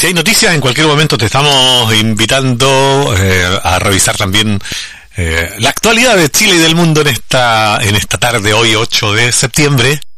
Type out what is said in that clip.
Si hay noticias, en cualquier momento te estamos invitando a revisar también la actualidad de Chile y del mundo en esta tarde, hoy 8 de septiembre.